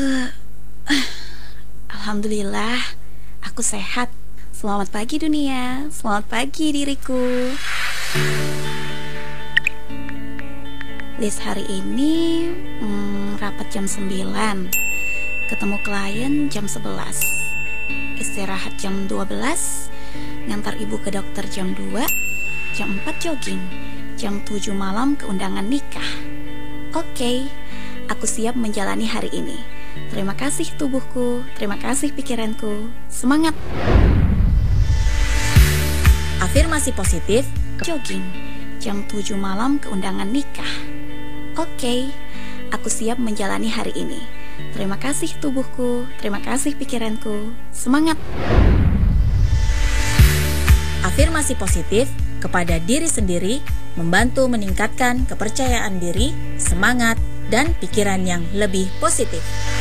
Alhamdulillah, aku sehat. Selamat pagi dunia, selamat pagi diriku. List hari ini rapat jam 9, ketemu klien jam 11, istirahat jam 12, ngantar ibu ke dokter jam 2, jam 4 jogging, jam 7 malam ke undangan nikah. Oke, aku siap menjalani hari ini. Terima kasih tubuhku, terima kasih pikiranku. Semangat. Afirmasi positif. Jogging, jam 7 malam ke undangan nikah. Oke, aku siap menjalani hari ini. Terima kasih tubuhku, terima kasih pikiranku. Semangat. Afirmasi positif kepada diri sendiri membantu meningkatkan kepercayaan diri, semangat, dan pikiran yang lebih positif.